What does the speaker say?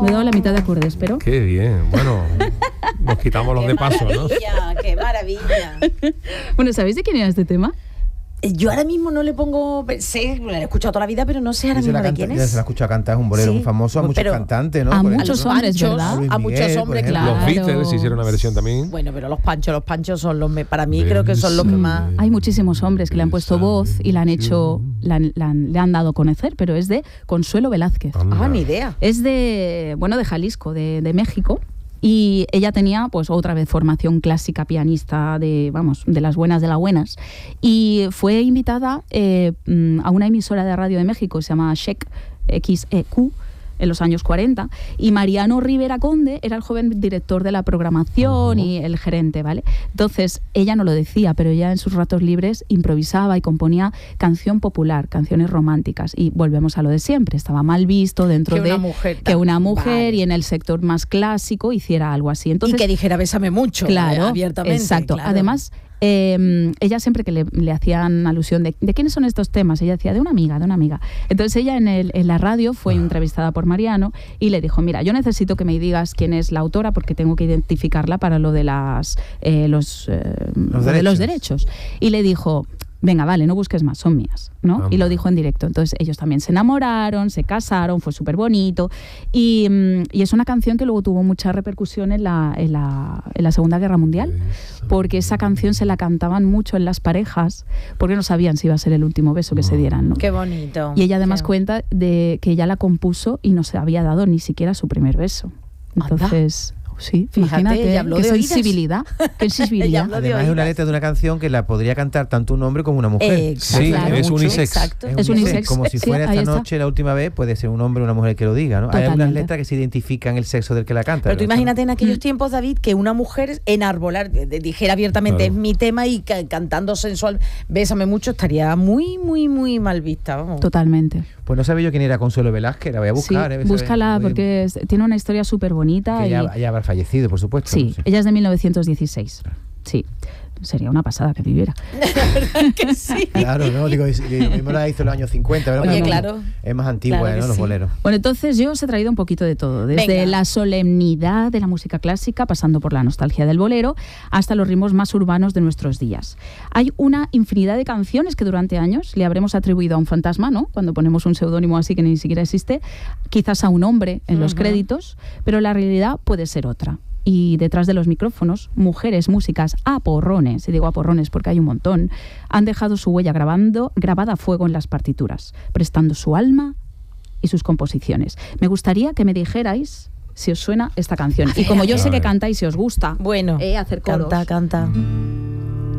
Me he dado la mitad de acordes, pero... Qué bien, bueno, nos quitamos los de paso, ¿no? ¡Qué maravilla! Bueno, ¿sabéis de quién era este tema? Yo ahora mismo no le pongo... Sé, lo he escuchado toda la vida, pero no sé ahora mismo de quién Ya es. se la ha escuchado cantar, es un bolero muy famoso a muchos cantantes, ¿no? A Por muchos ejemplo, hombres, ¿verdad? Luis A Miguel, muchos por hombres, ejemplo. claro. Los Beatles hicieron una versión también. Bueno, pero los panchos son los... Para mí creo que son los que más... Hay muchísimos hombres que le han puesto voz y la han hecho, le han dado a conocer, pero es de Consuelo Velázquez. Anda. Ni idea. Es de Jalisco, de México. Y ella tenía, pues, otra vez formación clásica, pianista, de las buenas. Y fue invitada a una emisora de radio de México que se llama XEQ, XEQ, en los años 40, y Mariano Rivera Conde era el joven director de la programación y el gerente, ¿vale? Entonces, ella no lo decía, pero ella en sus ratos libres improvisaba y componía canción popular, canciones románticas, y volvemos a lo de siempre, estaba mal visto dentro Que de una mujer vale. Y en el sector más clásico hiciera algo así. Entonces, y que dijera bésame mucho, claro, abiertamente. Exacto. Claro. Además, ella siempre que le hacían alusión de quiénes son estos temas, ella decía de una amiga. Entonces ella en la radio fue entrevistada por Mariano y le dijo, mira, yo necesito que me digas quién es la autora porque tengo que identificarla para lo de los derechos. Y le dijo, venga, vale, no busques más, son mías, ¿no? Y lo dijo en directo. Entonces ellos también se enamoraron, se casaron, fue súper bonito. Y es una canción que luego tuvo mucha repercusión en la Segunda Guerra Mundial, porque esa canción se la cantaban mucho en las parejas, porque no sabían si iba a ser el último beso que se dieran, ¿no? Qué bonito. Y ella además cuenta de que ella la compuso y no se había dado ni siquiera su primer beso. Entonces... Sí, fíjate, imagínate, ella habló qué de oídas. sensibilidad. Qué sensibilidad. Además es una letra de una canción que la podría cantar tanto un hombre como una mujer. Sí, claro, es mucho. unisex. Exacto. Es unisex. Como si fuera ahí esta está. noche la última vez, puede ser un hombre o una mujer que lo diga, ¿no? Hay Totalmente. algunas letras que se identifican el sexo del que la canta. Pero tú ¿no? imagínate en aquellos tiempos, David, que una mujer enarbolar, dijera abiertamente, Claro. es mi tema y cantando sensual, bésame mucho, estaría muy, muy, muy mal vista, vamos. Totalmente. Pues no sabía yo quién era Consuelo Velázquez, la voy a buscar. Sí, búscala porque tiene una historia súper bonita. Que ya habrá fallecido, por supuesto. Sí, ¿no? Sí. ella es de 1916. Sí, sería una pasada que viviera. Que sí. Claro, no, digo, mismo la hizo en los años 50. ¿verdad? Oye, No, claro. Es más antigua, Claro que ¿no? Los sí. boleros. Bueno, entonces yo os he traído un poquito de todo, desde Venga. la solemnidad de la música clásica, pasando por la nostalgia del bolero, hasta los ritmos más urbanos de nuestros días. Hay una infinidad de canciones que durante años le habremos atribuido a un fantasma, ¿no? Cuando ponemos un seudónimo así que ni siquiera existe, quizás a un hombre en los créditos, pero la realidad puede ser otra. Y detrás de los micrófonos, mujeres músicas a porrones, y digo a porrones porque hay un montón, han dejado su huella grabada a fuego en las partituras, prestando su alma y sus composiciones. Me gustaría que me dijerais si os suena esta canción. Y como yo sé que cantáis y os gusta, Bueno, hacer coros. canta.